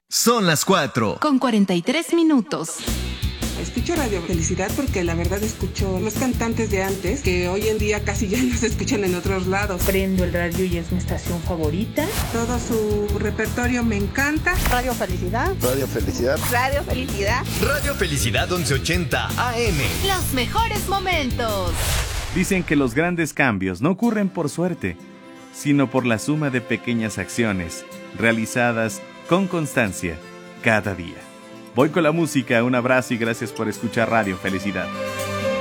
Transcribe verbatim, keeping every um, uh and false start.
Son las cuatro. Con cuarenta y tres minutos. Escucho Radio Felicidad porque la verdad escucho los cantantes de antes que hoy en día casi ya no se escuchan en otros lados. Prendo el radio y es mi estación favorita. Todo su repertorio me encanta. Radio Felicidad. Radio Felicidad. Radio Felicidad. Radio Felicidad once ochenta A M. Los mejores momentos. Dicen que los grandes cambios no ocurren por suerte, sino por la suma de pequeñas acciones realizadas con constancia cada día. Voy con la música, un abrazo y gracias por escuchar Radio Felicidad.